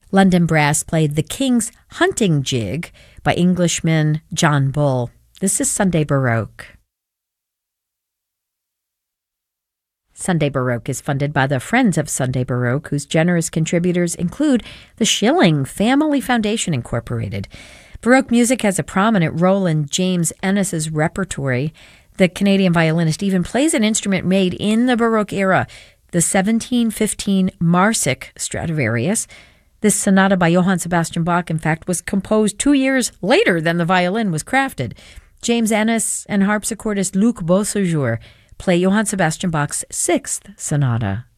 London Brass played The King's Hunting Jig by Englishman John Bull. This is Sunday Baroque. Sunday Baroque is funded by the Friends of Sunday Baroque, whose generous contributors include the Schilling Family Foundation, Incorporated. Baroque music has a prominent role in James Ennis's repertory. The Canadian violinist even plays an instrument made in the Baroque era, the 1715 Marsic Stradivarius. This sonata by Johann Sebastian Bach, in fact, was composed 2 years later than the violin was crafted. James Ennis and harpsichordist Luc Beausejour play Johann Sebastian Bach's 6th sonata.